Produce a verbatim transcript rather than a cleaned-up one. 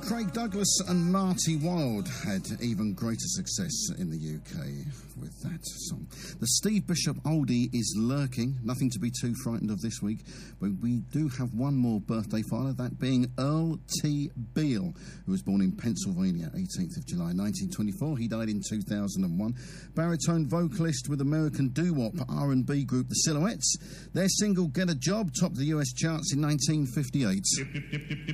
Craig Douglas and Marty Wilde had even greater success in the U K with that song. The Steve Bishop oldie is lurking, nothing to be too frightened of this week, but we do have one more birthday filer, that being Earl T. Beale, who was born in Pennsylvania, eighteenth of July nineteen twenty-four. He died in two thousand one. Baritone vocalist with American doo-wop R and B group The Silhouettes. Their single Get a Job topped the U S charts in nineteen fifty-eight. Dip, dip, dip, dip, dip.